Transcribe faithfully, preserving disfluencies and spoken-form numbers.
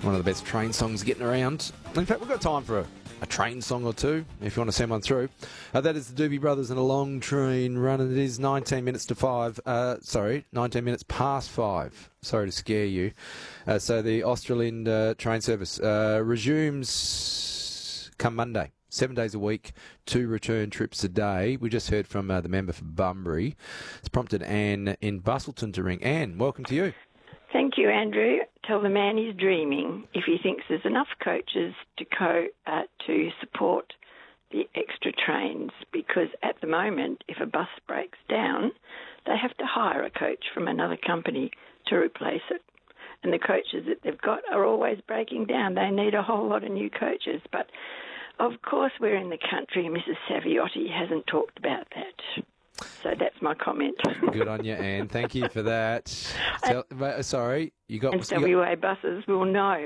One of the best train songs getting around. In fact, we've got time for a, a train song or two, if you want to send one through. Uh, that is the Doobie Brothers and a long train run, and it is nineteen minutes to five. Uh, sorry, nineteen minutes past five. Sorry to scare you. Uh, so the Australind uh, train service uh, resumes come Monday. Seven days a week, two return trips a day. We just heard from uh, the member for Bunbury. It's prompted Anne in Bustleton to ring. Anne, welcome to you. Thank you, Andrew. Tell the man he's dreaming if he thinks there's enough coaches to co uh, to support the extra trains, because at the moment, if a bus breaks down, they have to hire a coach from another company to replace it. And the coaches that they've got are always breaking down. They need a whole lot of new coaches. But, of course, we're in the country. Missus Saviotti hasn't talked about that. So that's my comment. Good on you, Anne. Thank you for that. Tell, sorry, you got... And W A buses will know.